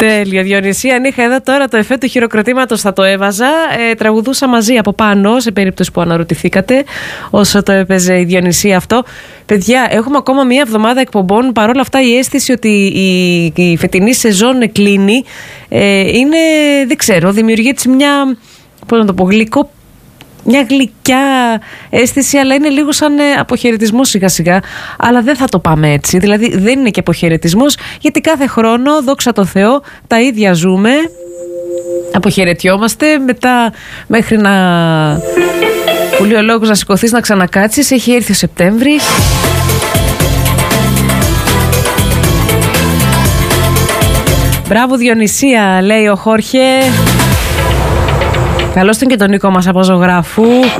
Τέλεια, Διονυσία. Αν είχα εδώ τώρα το εφέ του χειροκροτήματος θα το έβαζα. Τραγουδούσα μαζί από πάνω, σε περίπτωση που αναρωτηθήκατε, όσο το έπαιζε η Διονυσία αυτό. Παιδιά, έχουμε ακόμα μία εβδομάδα εκπομπών. Παρ' όλα αυτά, η αίσθηση ότι η φετινή σεζόν κλείνει είναι, δεν ξέρω, δημιουργεί έτσι μια, πώς να το πω, μια γλυκιά αίσθηση, αλλά είναι λίγο σαν αποχαιρετισμός σιγά σιγά. Αλλά δεν θα το πάμε έτσι. Δηλαδή δεν είναι και αποχαιρετισμός, γιατί κάθε χρόνο, δόξα τω Θεώ, τα ίδια ζούμε. Αποχαιρετιόμαστε, μετά μέχρι να που λέει ο λόγος να σηκωθείς να ξανακάτσεις, έχει έρθει ο Σεπτέμβρης. Μπράβο Διονυσία, λέει ο Χόρχε. Καλώς τον και τον Νίκο μας από ζωγράφου.